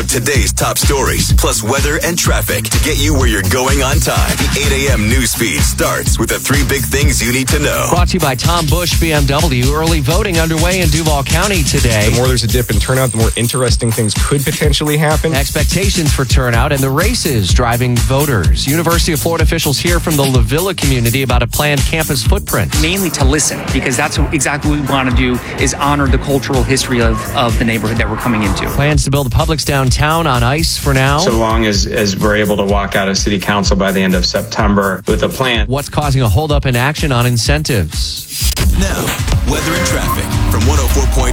today's top stories, plus weather and traffic to get you where you're going on time. The 8 a.m. news feed starts with the 3 big things you need to know. Brought to you by Tom Busch BMW. Early voting underway in Duval County today. The more there's a dip in turnout, the more interesting things could potentially happen. Expectations for turnout and the races driving voters. University of Florida officials hear from the La Villa community about a planned campus footprint. Mainly to listen, because that's exactly what we want to do, is honor the cultural history of the neighborhood that we're coming into. Plans to build a Publix downtown on ice for now. So long as we're able to walk out of City Council by the end of September with a plan. What's causing a holdup in action on incentives? Now, weather and traffic from 104.5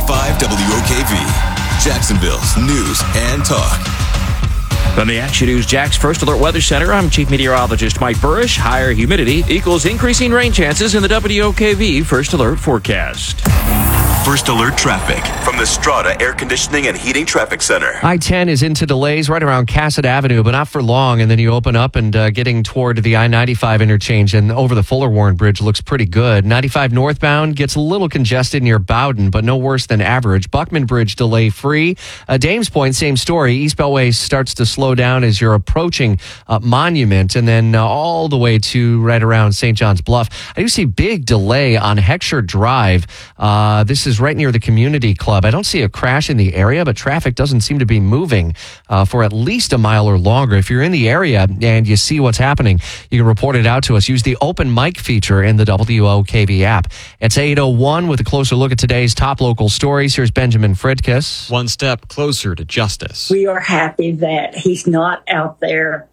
WOKV. Jacksonville's news and talk. From the Action News Jax First Alert Weather Center, I'm Chief Meteorologist Mike Burrish. Higher humidity equals increasing rain chances in the WOKV First Alert forecast. First Alert traffic from the Strata Air Conditioning and Heating Traffic Center. I-10 is into delays right around Cassett Avenue, but not for long. And then you open up and getting toward the I-95 interchange and over the Fuller Warren Bridge looks pretty good. 95 northbound gets a little congested near Bowden, but no worse than average. Buckman Bridge delay free. Dames Point, same story. East Beltway starts to slow down as you're approaching Monument, and then all the way to right around St. John's Bluff. I do see big delay on Heckscher Drive. This is right near the community club. I don't see a crash in the area, but traffic doesn't seem to be moving for at least a mile or longer. If you're in the area and you see what's happening, you can report it out to us. Use the open mic feature in the WOKV app. It's 8:01 with a closer look at today's top local stories. Here's Benjamin Fridkiss. One step closer to justice. We are happy that he's not out there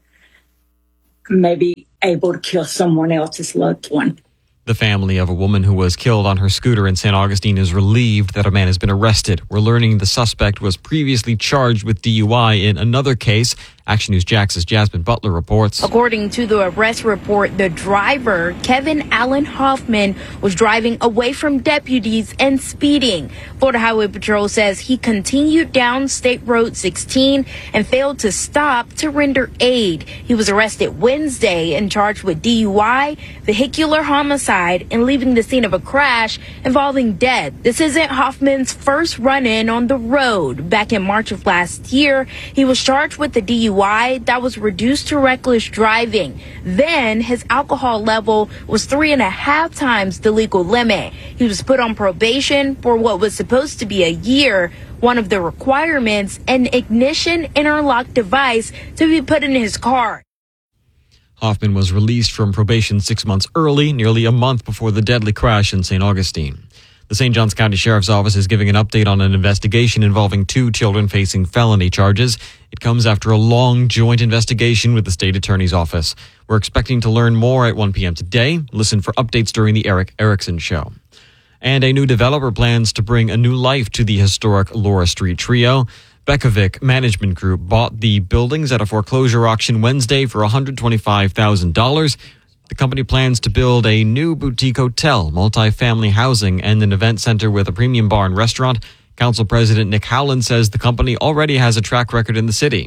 maybe able to kill someone else's loved one. The family of a woman who was killed on her scooter in St. Augustine is relieved that a man has been arrested. We're learning the suspect was previously charged with DUI in another case. Action News Jax's Jasmine Butler reports. According to the arrest report, the driver, Kevin Allen Hoffman, was driving away from deputies and speeding. Florida Highway Patrol says he continued down State Road 16 and failed to stop to render aid. He was arrested Wednesday and charged with DUI, vehicular homicide, and leaving the scene of a crash involving death. This isn't Hoffman's first run-in on the road. Back in March of last year, he was charged with the DUI that was reduced to reckless driving. Then his alcohol level was 3.5 times the legal limit. He was put on probation for what was supposed to be a year. One of the requirements, an ignition interlock device to be put in his car. Hoffman was released from probation 6 months early, nearly a month before the deadly crash in St. Augustine. The St. Johns County Sheriff's Office is giving an update on an investigation involving 2 children facing felony charges. It comes after a long joint investigation with the state attorney's office. We're expecting to learn more at 1 p.m. today. Listen for updates during the Eric Erickson Show. And a new developer plans to bring a new life to the historic Laura Street Trio. Bekovic Management Group bought the buildings at a foreclosure auction Wednesday for $125,000. The company plans to build a new boutique hotel, multifamily housing, and an event center with a premium bar and restaurant. Council President Nick Howland says the company already has a track record in the city.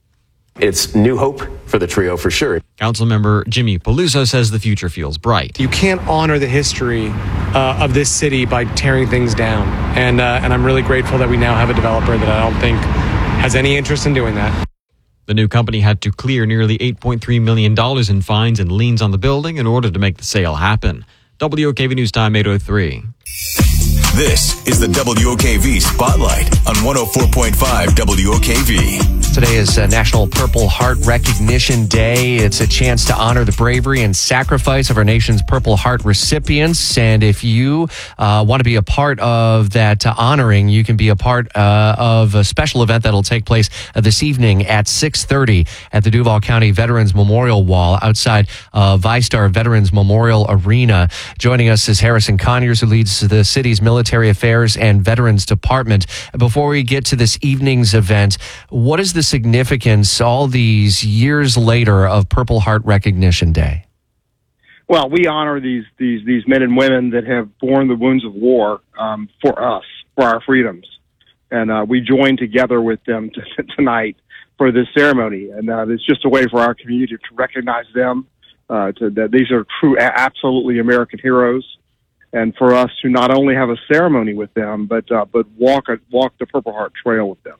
It's new hope for the trio for sure. Councilmember Jimmy Peluso says the future feels bright. You can't honor the history of this city by tearing things down. And I'm really grateful that we now have a developer that I don't think has any interest in doing that. The new company had to clear nearly $8.3 million in fines and liens on the building in order to make the sale happen. WOKV News Time 8:03. This is the WOKV Spotlight on 104.5 WOKV. Today is National Purple Heart Recognition Day. It's a chance to honor the bravery and sacrifice of our nation's Purple Heart recipients. And if you want to be a part of that honoring, you can be a part of a special event that'll take place this evening at 6:30 at the Duval County Veterans Memorial Wall outside ViStar Veterans Memorial Arena. Joining us is Harrison Conyers, who leads the city's Military Affairs and Veterans Department. Before we get to this evening's event, what is the significance all these years later of Purple Heart Recognition Day? Well, we honor these men and women that have borne the wounds of war for us, for our freedoms. And we join together with them tonight for this ceremony. And it's just a way for our community to recognize them, that these are true, absolutely American heroes. And for us to not only have a ceremony with them, but walk the Purple Heart Trail with them.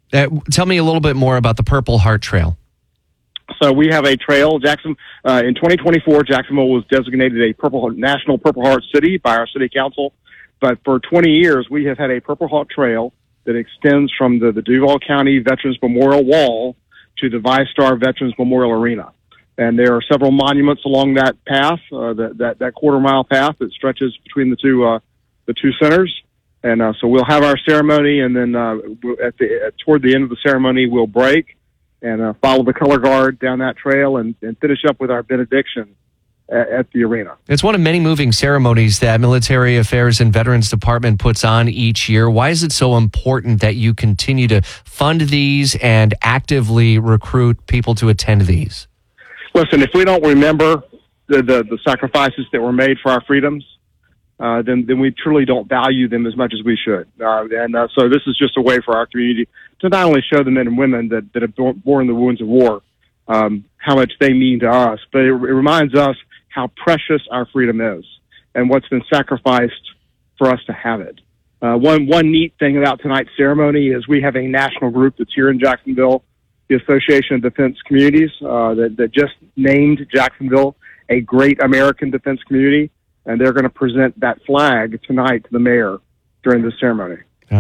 Tell me a little bit more about the Purple Heart Trail. So we have a trail. In 2024, Jacksonville was designated a National Purple Heart City by our city council. But for 20 years, we have had a Purple Heart Trail that extends from the Duval County Veterans Memorial Wall to the ViStar Veterans Memorial Arena. And there are several monuments along that path, that quarter-mile path that stretches between the two centers. And so we'll have our ceremony, and then toward the end of the ceremony, we'll break and follow the color guard down that trail and finish up with our benediction at the arena. It's one of many moving ceremonies that Military Affairs and Veterans Department puts on each year. Why is it so important that you continue to fund these and actively recruit people to attend these? Listen, if we don't remember the sacrifices that were made for our freedoms, then we truly don't value them as much as we should. So this is just a way for our community to not only show the men and women that have borne the wounds of war how much they mean to us, but it reminds us how precious our freedom is and what's been sacrificed for us to have it. One neat thing about tonight's ceremony is we have a national group that's here in Jacksonville, the Association of Defense Communities, that just named Jacksonville a great American defense community, and they're going to present that flag tonight to the mayor during the ceremony.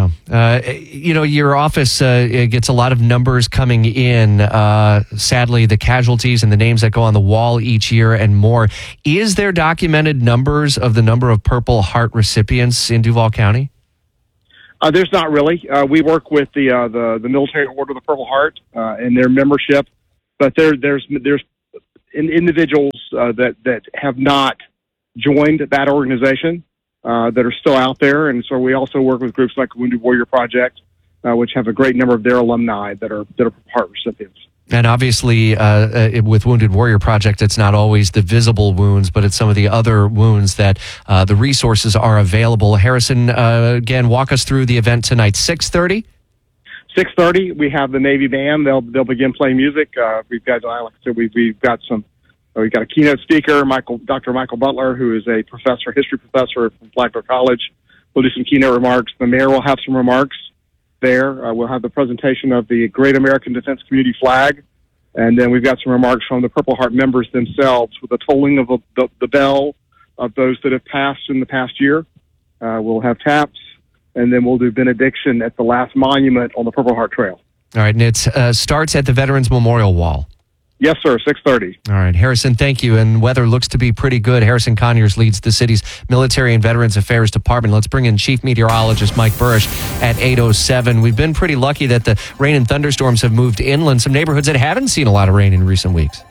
Your office gets a lot of numbers coming in. Sadly, the casualties and the names that go on the wall each year and more. Is there documented numbers of the number of Purple Heart recipients in Duval County? There's not really. We work with the Military Order of the Purple Heart and their membership, but there's individuals that have not joined that organization that are still out there, and so we also work with groups like Wounded Warrior Project, which have a great number of their alumni that are Purple Heart recipients. And obviously, with Wounded Warrior Project, it's not always the visible wounds, but it's some of the other wounds that the resources are available. Harrison, again, walk us through the event tonight. 6:30. 6:30. We have the Navy band. They'll begin playing music. We've got, like I said, we've got a keynote speaker, Dr. Michael Butler, who is a history professor from Flagler College. We'll do some keynote remarks. The mayor will have some remarks there. We'll have the presentation of the Great American Defense Community flag, and then we've got some remarks from the Purple Heart members themselves with the tolling of the bell of those that have passed in the past year. We'll have taps, and then we'll do benediction at the last monument on the Purple Heart Trail. All right, and it starts at the Veterans Memorial Wall. Yes, sir, 6:30. All right, Harrison, thank you. And weather looks to be pretty good. Harrison Conyers leads the city's Military and Veterans Affairs Department. Let's bring in Chief Meteorologist Mike Burrish at 8:07. We've been pretty lucky that the rain and thunderstorms have moved inland. Some neighborhoods that haven't seen a lot of rain in recent weeks.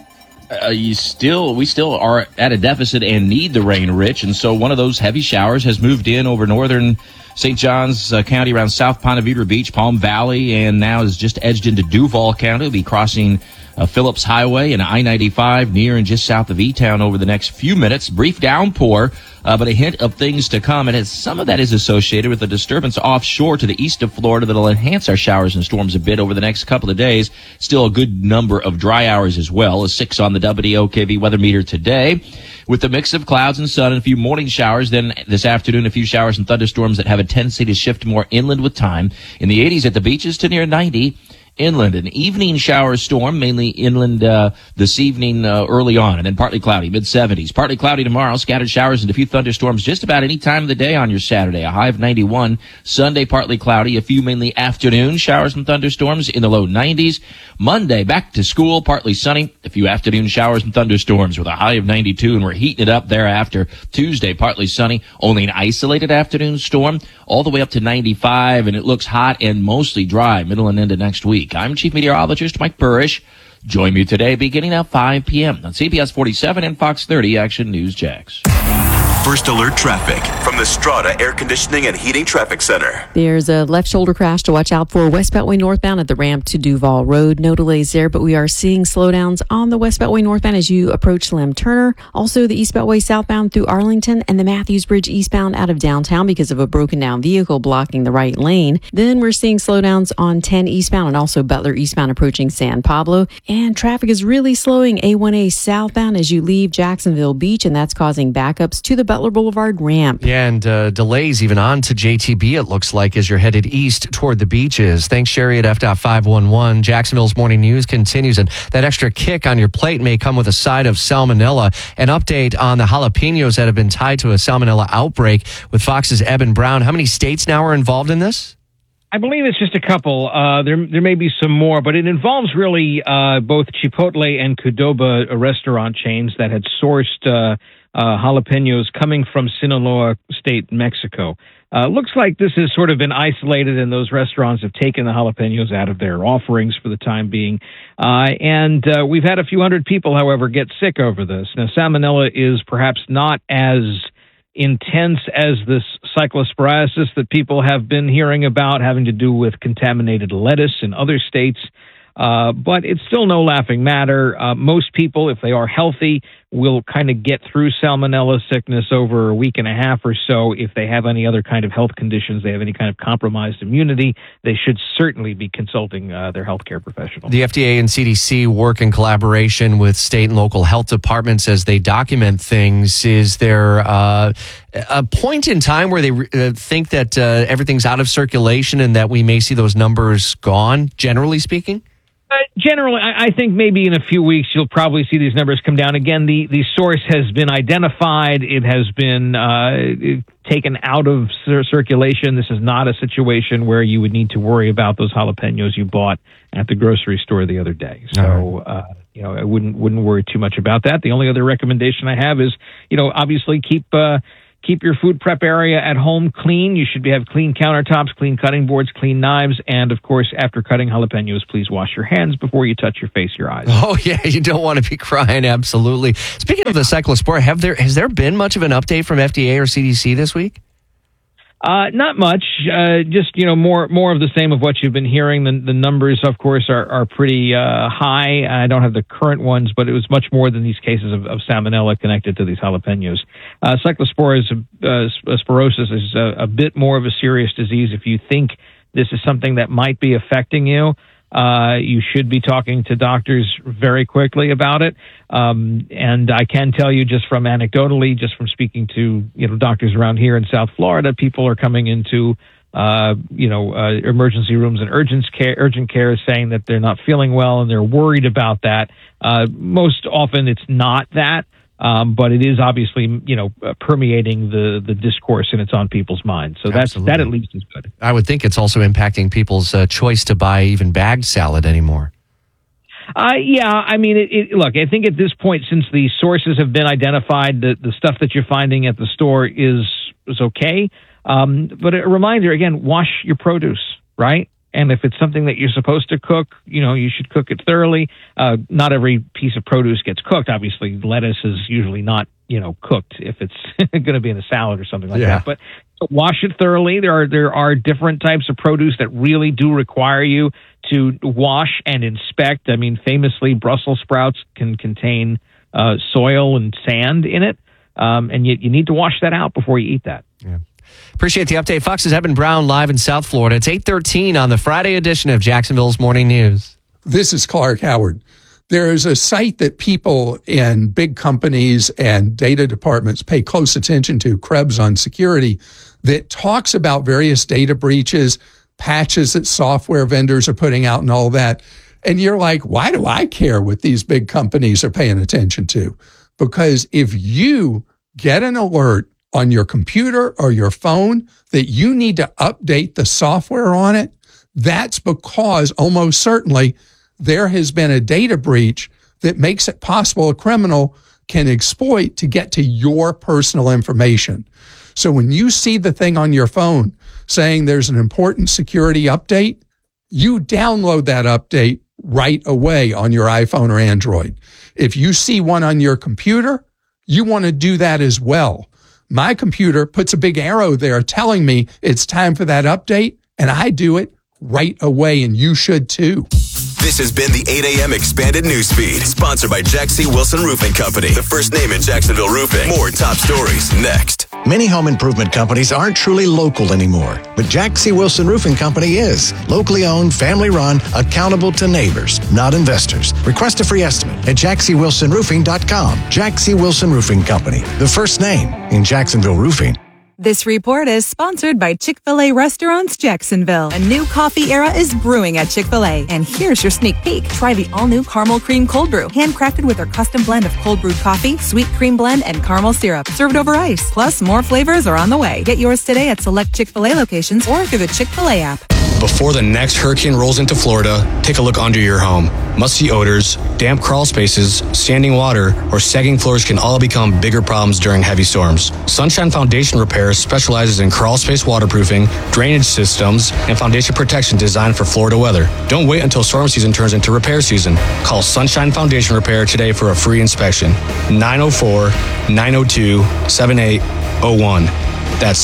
We still are at a deficit and need the rain, Rich. And so one of those heavy showers has moved in over northern St. Johns County around South Ponte Vedra Beach, Palm Valley, and now has just edged into Duval County. It'll be crossing Phillips Highway and I-95 near and just south of E-Town over the next few minutes. Brief downpour, but a hint of things to come. And some of that is associated with a disturbance offshore to the east of Florida that'll enhance our showers and storms a bit over the next couple of days. Still a good number of dry hours as well. A 6 on the WOKV weather meter today, with a mix of clouds and sun and a few morning showers. Then this afternoon, a few showers and thunderstorms that have a tendency to shift more inland with time. In the 80s at the beaches to near 90. Inland, an evening shower storm, mainly inland this evening early on, and then partly cloudy, mid-70s. Partly cloudy tomorrow, scattered showers and a few thunderstorms just about any time of the day on your Saturday, a high of 91. Sunday, partly cloudy, a few mainly afternoon showers and thunderstorms in the low 90s. Monday, back to school, partly sunny, a few afternoon showers and thunderstorms with a high of 92, and we're heating it up thereafter. Tuesday, partly sunny, only an isolated afternoon storm, all the way up to 95, and it looks hot and mostly dry middle and end of next week. I'm Chief Meteorologist Mike Burrish. Join me today beginning at 5 p.m. on CBS 47 and Fox 30 Action News Jax. First Alert Traffic from the Strata Air Conditioning and Heating Traffic Center. There's a left shoulder crash to watch out for West Beltway northbound at the ramp to Duval Road. No delays there, but we are seeing slowdowns on the West Beltway northbound as you approach Lem Turner. Also, the East Beltway southbound through Arlington and the Matthews Bridge eastbound out of downtown because of a broken down vehicle blocking the right lane. Then we're seeing slowdowns on 10 eastbound and also Butler eastbound approaching San Pablo. And traffic is really slowing A1A southbound as you leave Jacksonville Beach, and that's causing backups to the Butler Butler Boulevard ramp. Yeah, and delays even on to JTB, it looks like, as you're headed east toward the beaches. Thanks, Sherry, at FDOT 511. Jacksonville's Morning News continues, and that extra kick on your plate may come with a side of salmonella. An update on the jalapenos that have been tied to a salmonella outbreak with Fox's Eben Brown. How many states now are involved in this? I believe it's just a couple. There may be some more, but it involves really both Chipotle and Qdoba restaurant chains that had sourced jalapenos coming from Sinaloa State, Mexico. Looks like this has sort of been isolated, and those restaurants have taken the jalapenos out of their offerings for the time being. And we've had a few hundred people, however, get sick over this. Now, salmonella is perhaps not as intense as this cyclosporiasis that people have been hearing about, having to do with contaminated lettuce in other states. But it's still no laughing matter. Most people, if they are healthy, will kind of get through salmonella sickness over a week and a half or so. If they have any other kind of health conditions, they have any kind of compromised immunity, they should certainly be consulting their healthcare professional. The FDA and CDC work in collaboration with state and local health departments as they document things. Is there a point in time where they think that everything's out of circulation and that we may see those numbers gone, generally speaking? Generally, I think maybe in a few weeks you'll probably see these numbers come down. Again, the source has been identified. It has been taken out of circulation. This is not a situation where you would need to worry about those jalapenos you bought at the grocery store the other day. So, I wouldn't worry too much about that. The only other recommendation I have is, obviously keep your food prep area at home clean. You should have clean countertops, clean cutting boards, clean knives, and of course, after cutting jalapenos, please wash your hands before you touch your face, your eyes. Oh yeah, you don't want to be crying. Absolutely. Speaking of the cyclospora, has there been much of an update from FDA or CDC this week? Not much. Just more of the same of what you've been hearing. The numbers, of course, are pretty high. I don't have the current ones, but it was much more than these cases of salmonella connected to these jalapenos. Cyclosporosis is a bit more of a serious disease. If you think this is something that might be affecting you, you should be talking to doctors very quickly about it. And I can tell you just from anecdotally, just from speaking to, doctors around here in South Florida, people are coming into, emergency rooms and urgent care saying that they're not feeling well and they're worried about that. Most often it's not that. But it is obviously, permeating the discourse, and it's on people's minds. So that at least is good. I would think it's also impacting people's choice to buy even bagged salad anymore. Yeah, I mean, look, I think at this point, since the sources have been identified, the stuff that you're finding at the store is okay. But a reminder, again, wash your produce, right? And if it's something that you're supposed to cook, you should cook it thoroughly. Not every piece of produce gets cooked. Obviously, lettuce is usually not, cooked if it's going to be in a salad or something like that. But wash it thoroughly. There are different types of produce that really do require you to wash and inspect. I mean, famously, Brussels sprouts can contain soil and sand in it. And you need to wash that out before you eat that. Yeah. Appreciate the update. Fox's Eben Brown live in South Florida. It's 8:13 on the Friday edition of Jacksonville's Morning News. This is Clark Howard. There is a site that people in big companies and data departments pay close attention to, Krebs on Security, that talks about various data breaches, patches that software vendors are putting out and all that. And you're like, why do I care what these big companies are paying attention to? Because if you get an alert on your computer or your phone that you need to update the software on it, that's because almost certainly there has been a data breach that makes it possible a criminal can exploit to get to your personal information. So when you see the thing on your phone saying there's an important security update, you download that update right away on your iPhone or Android. If you see one on your computer, you want to do that as well. My computer puts a big arrow there telling me it's time for that update, and I do it right away, and you should too. This has been the 8 a.m. Expanded Newsfeed, sponsored by Jack C. Wilson Roofing Company, the first name in Jacksonville roofing. More top stories next. Many home improvement companies aren't truly local anymore, but Jack C. Wilson Roofing Company is. Locally owned, family run, accountable to neighbors, not investors. Request a free estimate at jackcwilsonroofing.com. Jack C. Wilson Roofing Company, the first name in Jacksonville roofing. This report is sponsored by Chick-fil-A Restaurants Jacksonville. A new coffee era is brewing at Chick-fil-A. And here's your sneak peek. Try the all-new Caramel Cream Cold Brew, handcrafted with our custom blend of cold brewed coffee, sweet cream blend, and caramel syrup, served over ice. Plus, more flavors are on the way. Get yours today at select Chick-fil-A locations or through the Chick-fil-A app. Before the next hurricane rolls into Florida, take a look under your home. Musty odors, damp crawl spaces, standing water, or sagging floors can all become bigger problems during heavy storms. Sunshine Foundation Repair specializes in crawl space waterproofing, drainage systems, and foundation protection designed for Florida weather. Don't wait until storm season turns into repair season. Call Sunshine Foundation Repair today for a free inspection. 904-902-7801. That's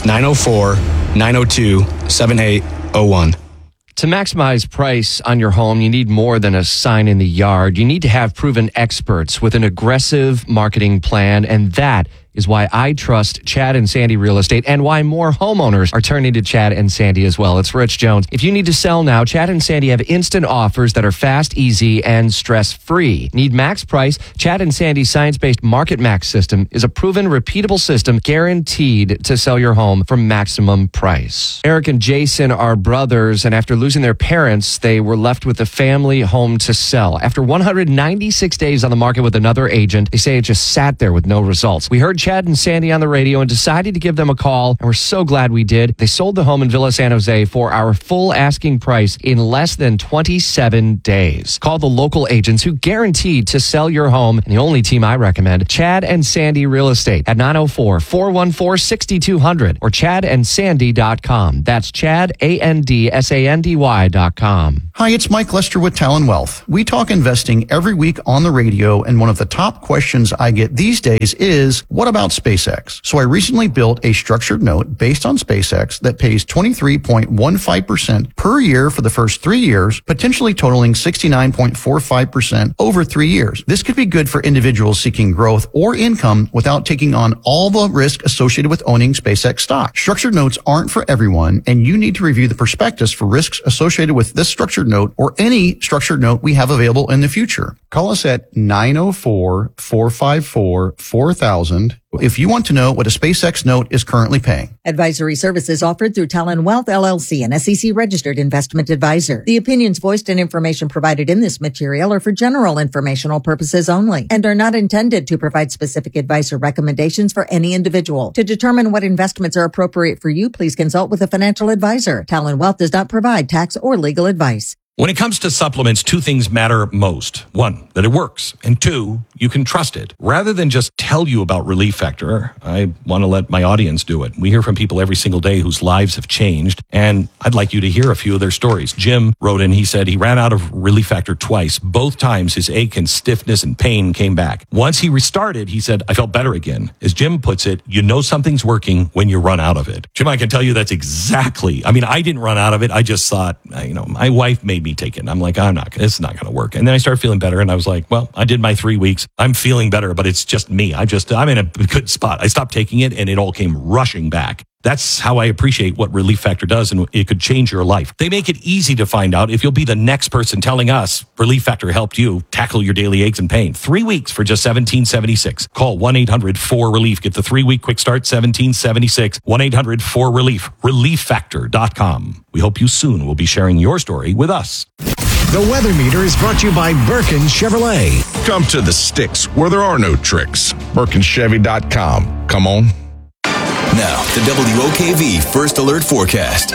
904-902-7801. To maximize price on your home, you need more than a sign in the yard. You need to have proven experts with an aggressive marketing plan, and that is why I trust Chad and Sandy Real Estate and why more homeowners are turning to Chad and Sandy as well. It's Rich Jones. If you need to sell now, Chad and Sandy have instant offers that are fast, easy, and stress-free. Need max price? Chad and Sandy's science-based Market Max system is a proven, repeatable system guaranteed to sell your home for maximum price. Eric and Jason are brothers, and after losing their parents, they were left with a family home to sell. After 196 days on the market with another agent, they say it just sat there with no results. We heard Chad and Sandy on the radio and decided to give them a call, and we're so glad we did. They sold the home in Villa San Jose for our full asking price in less than 27 days. Call the local agents who guaranteed to sell your home, and the only team I recommend, Chad and Sandy Real Estate at 904-414-6200 or chadandsandy.com. That's Chad, ANDSANDY.com. Hi, it's Mike Lester with Talon Wealth. We talk investing every week on the radio, and one of the top questions I get these days is, what about SpaceX? So I recently built a structured note based on SpaceX that pays 23.15% per year for the first 3 years, potentially totaling 69.45% over 3 years. This could be good for individuals seeking growth or income without taking on all the risk associated with owning SpaceX stock. Structured notes aren't for everyone, and you need to review the prospectus for risks associated with this structured note or any structured note we have available in the future. Call us at 904-454-4000 if you want to know what a SpaceX note is currently paying. Advisory services offered through Talon Wealth, LLC, an SEC-registered investment advisor. The opinions voiced and information provided in this material are for general informational purposes only and are not intended to provide specific advice or recommendations for any individual. To determine what investments are appropriate for you, please consult with a financial advisor. Talon Wealth does not provide tax or legal advice. When it comes to supplements, two things matter most. One, that it works. And two, you can trust it. Rather than just tell you about Relief Factor, I want to let my audience do it. We hear from people every single day whose lives have changed, and I'd like you to hear a few of their stories. Jim wrote in, he said he ran out of Relief Factor twice. Both times his ache and stiffness and pain came back. Once he restarted, he said, I felt better again. As Jim puts it, you know something's working when you run out of it. Jim, I can tell you that's exactly, I didn't run out of it. I just thought, my wife made me take it. I'm like, it's not going to work. And then I started feeling better, and I was like, well, I did my 3 weeks. I'm feeling better, but it's just me. I'm in a good spot. I stopped taking it, and it all came rushing back. That's how I appreciate what Relief Factor does, and it could change your life. They make it easy to find out if you'll be the next person telling us Relief Factor helped you tackle your daily aches and pain. 3 weeks for just $17.76. Call 1-800-4RELIEF. Get the 3-week quick start, $17.76. 1-800-4RELIEF. ReliefFactor.com. We hope you soon will be sharing your story with us. The Weather Meter is brought to you by Birkin Chevrolet. Come to the sticks where there are no tricks. BirkinChevy.com. Come on. Now, the WOKV First Alert Forecast.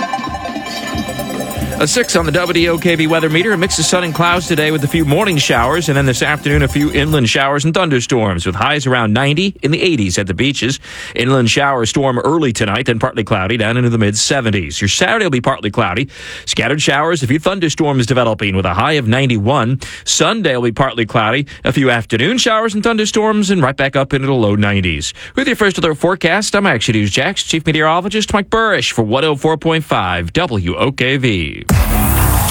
A 6 on the WOKV weather meter. A mix of sun and clouds today with a few morning showers, and then this afternoon a few inland showers and thunderstorms with highs around 90, in the 80s at the beaches. Inland shower storm early tonight, then partly cloudy down into the mid-70s. Your Saturday will be partly cloudy. Scattered showers, a few thunderstorms developing with a high of 91. Sunday will be partly cloudy. A few afternoon showers and thunderstorms, and right back up into the low 90s. With your First Alert forecast, I'm Action News Jax Chief Meteorologist Mike Burrish for 104.5 WOKV.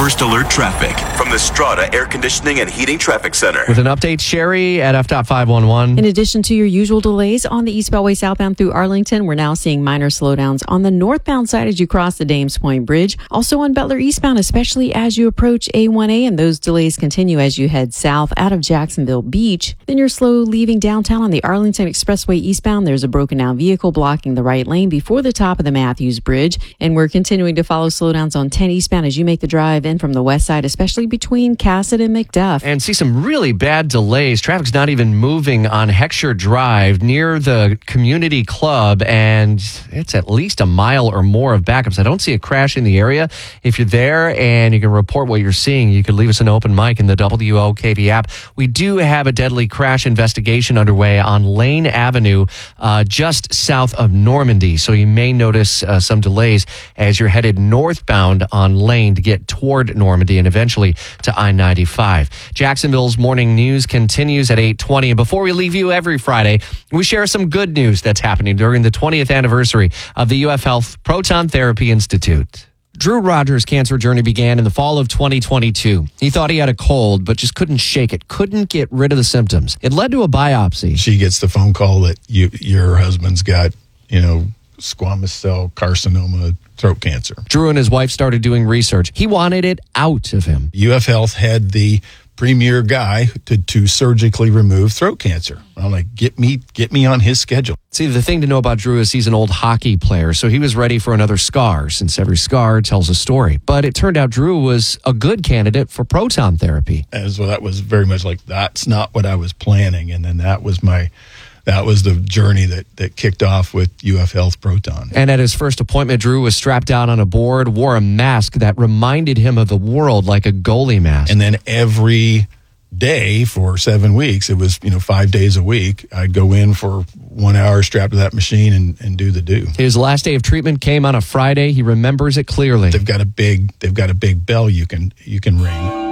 First Alert Traffic from the Strata Air Conditioning and Heating Traffic Center. With an update, Sherry at FDOT 511. In addition to your usual delays on the East Beltway southbound through Arlington, we're now seeing minor slowdowns on the northbound side as you cross the Dames Point Bridge. Also on Butler eastbound, especially as you approach A1A, and those delays continue as you head south out of Jacksonville Beach. Then you're slow leaving downtown on the Arlington Expressway eastbound. There's a broken down vehicle blocking the right lane before the top of the Matthews Bridge. And we're continuing to follow slowdowns on 10 eastbound as you make the drive in from the west side, especially between Cassett and McDuff. And see some really bad delays. Traffic's not even moving on Heckscher Drive near the community club, and it's at least a mile or more of backups. I don't see a crash in the area. If you're there and you can report what you're seeing, you could leave us an open mic in the WOKV app. We do have a deadly crash investigation underway on Lane Avenue, just south of Normandy. So you may notice some delays as you're headed northbound on Lane to get toward Normandy and eventually to I-95. Jacksonville's morning news continues at 8:20. And before we leave you every Friday, we share some good news that's happening during the 20th anniversary of the UF Health Proton Therapy Institute. Drew Rogers' cancer journey began in the fall of 2022. He thought he had a cold, but just couldn't shake it, couldn't get rid of the symptoms. It led to a biopsy. She gets the phone call that your husband's got, squamous cell carcinoma, throat cancer. Drew and his wife started doing research. He wanted it out of him. UF Health had the premier guy to surgically remove throat cancer. I'm like, get me on his schedule. See, the thing to know about Drew is he's an old hockey player, so he was ready for another scar, since every scar tells a story. But it turned out Drew was a good candidate for proton therapy. And so that was very much like, that's not what I was planning. And then that was the journey that kicked off with UF Health Proton. And at his first appointment, Drew was strapped down on a board, wore a mask that reminded him of the world, like a goalie mask. And then every day for 7 weeks, it was 5 days a week, I'd go in for 1 hour strapped to that machine and do the do. His last day of treatment came on a Friday. He remembers it clearly. They've got a big bell you can ring.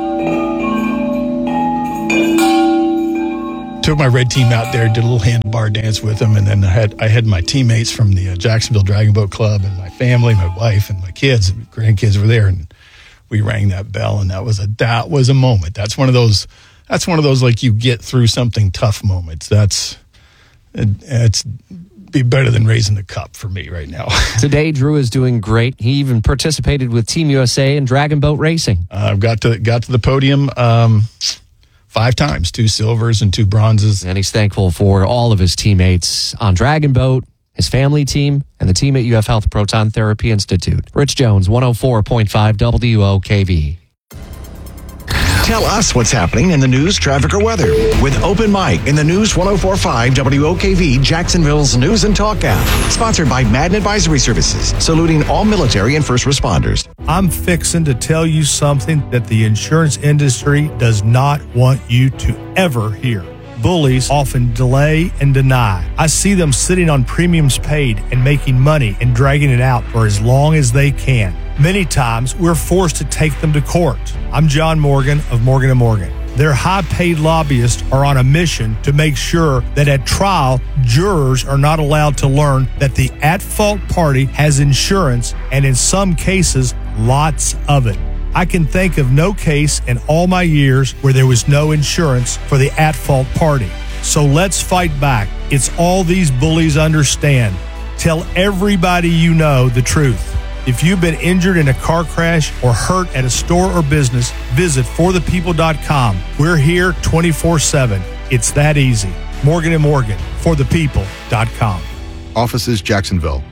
Took my red team out there, did a little handlebar dance with them, and then I had my teammates from the Jacksonville Dragon Boat Club and my family, my wife and my kids and grandkids were there, and we rang that bell, and that was a moment. That's one of those like you get through something tough moments. It's be better than raising the cup for me right now. Today, Drew is doing great. He even participated with Team USA in Dragon Boat racing. Got to the podium 5 times, 2 silvers and 2 bronzes. And he's thankful for all of his teammates on Dragon Boat, his family team, and the team at UF Health Proton Therapy Institute. Rich Jones, 104.5 WOKV. Tell us what's happening in the news, traffic, or weather with Open Mic in the News 104.5 WOKV, Jacksonville's News and Talk app. Sponsored by Madden Advisory Services, saluting all military and first responders. I'm fixing to tell you something that the insurance industry does not want you to ever hear. Bullies often delay and deny. I see them sitting on premiums paid and making money and dragging it out for as long as they can. Many times, we're forced to take them to court. I'm John Morgan of Morgan & Morgan. Their high-paid lobbyists are on a mission to make sure that at trial, jurors are not allowed to learn that the at-fault party has insurance, and in some cases, lots of it. I can think of no case in all my years where there was no insurance for the at-fault party. So let's fight back. It's all these bullies understand. Tell everybody you know the truth. If you've been injured in a car crash or hurt at a store or business, visit forthepeople.com. We're here 24/7. It's that easy. Morgan & Morgan, forthepeople.com. Offices, Jacksonville.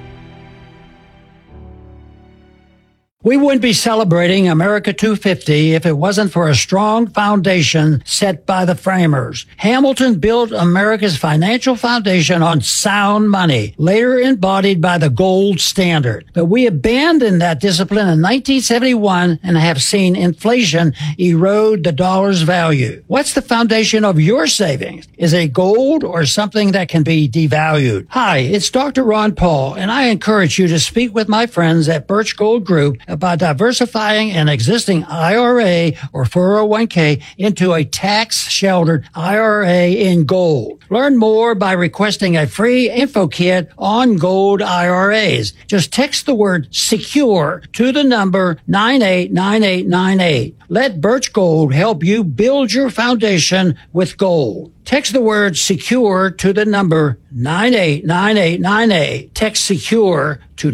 We wouldn't be celebrating America 250 if it wasn't for a strong foundation set by the framers. Hamilton built America's financial foundation on sound money, later embodied by the gold standard. But we abandoned that discipline in 1971 and have seen inflation erode the dollar's value. What's the foundation of your savings? Is it gold or something that can be devalued? Hi, it's Dr. Ron Paul, and I encourage you to speak with my friends at Birch Gold Group by diversifying an existing IRA or 401k into a tax-sheltered IRA in gold. Learn more by requesting a free info kit on gold IRAs. Just text the word SECURE to the number 989898. Let Birch Gold help you build your foundation with gold. Text the word SECURE to the number 989898. Text SECURE to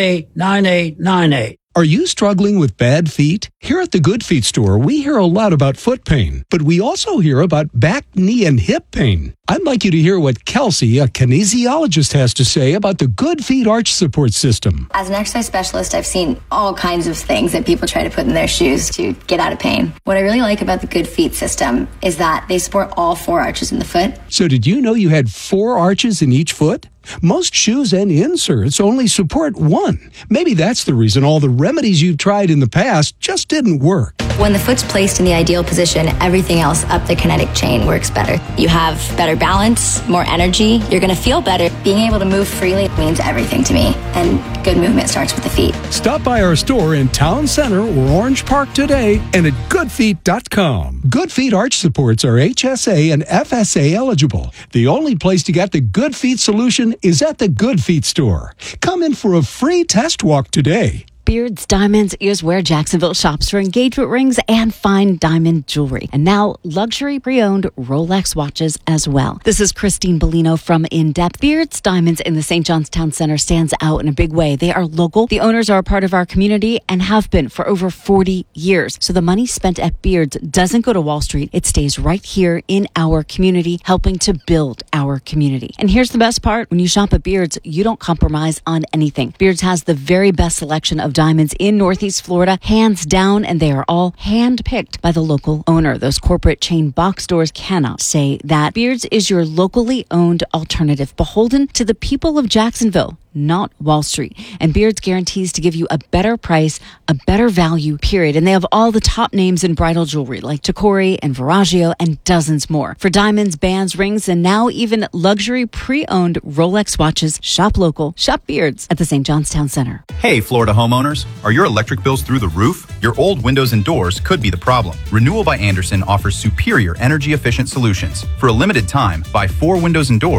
989898. Are you struggling with bad feet? Here at the Good Feet store, we hear a lot about foot pain, but we also hear about back, knee, and hip pain. I'd like you to hear what Kelsey, a kinesiologist, has to say about the Good Feet arch support system. As an exercise specialist, I've seen all kinds of things that people try to put in their shoes to get out of pain. What I really like about the Good Feet system is that they support all 4 arches in the foot. So did you know you had 4 arches in each foot? Most shoes and inserts only support 1. Maybe that's the reason all the remedies you've tried in the past just didn't work. When the foot's placed in the ideal position, everything else up the kinetic chain works better. You have better balance, more energy. You're going to feel better. Being able to move freely means everything to me. And good movement starts with the feet. Stop by our store in Town Center or Orange Park today and at goodfeet.com. Good Feet arch supports are HSA and FSA eligible. The only place to get the Good Feet solution is at the Good Feet store. Come in for a free test walk today. Beards Diamonds is where Jacksonville shops for engagement rings and fine diamond jewelry. And now luxury pre-owned Rolex watches as well. This is Christine Bellino from In Depth. Beards Diamonds in the St. John's Town Center stands out in a big way. They are local. The owners are a part of our community and have been for over 40 years. So the money spent at Beards doesn't go to Wall Street. It stays right here in our community, helping to build our community. And here's the best part. When you shop at Beards, you don't compromise on anything. Beards has the very best selection of diamonds in Northeast Florida, hands down, and they are all hand-picked by the local owner. Those corporate chain box stores cannot say that. Beards is your locally owned alternative, beholden to the people of Jacksonville, not Wall Street. And Beards guarantees to give you a better price, a better value, period. And they have all the top names in bridal jewelry like Tacori and Verragio and dozens more. For diamonds, bands, rings, and now even luxury pre-owned Rolex watches, shop local, shop Beards at the St. John's Town Center. Hey, Florida homeowners. Are your electric bills through the roof? Your old windows and doors could be the problem. Renewal by Andersen offers superior energy efficient solutions. For a limited time, buy 4 windows and doors